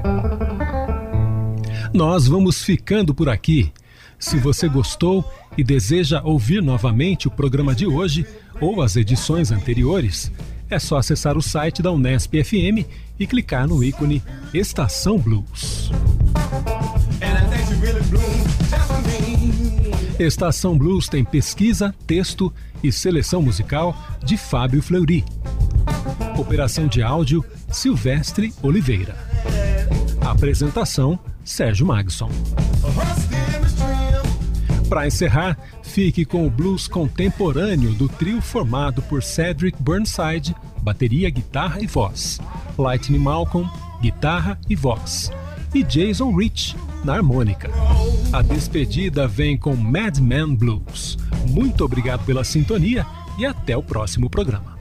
Nós vamos ficando por aqui. Se você gostou e deseja ouvir novamente o programa de hoje ou as edições anteriores, é só acessar o site da Unesp FM e clicar no ícone Estação Blues. Estação Blues tem pesquisa, texto e seleção musical de Fábio Fleury. Operação de áudio, Silvestre Oliveira. Apresentação, Sérgio Magson. Para encerrar, fique com o blues contemporâneo do trio formado por Cedric Burnside, bateria, guitarra e voz, Lightning Malcolm, guitarra e voz, e Jason Rich, na harmônica. A despedida vem com Madman Blues. Muito obrigado pela sintonia e até o próximo programa.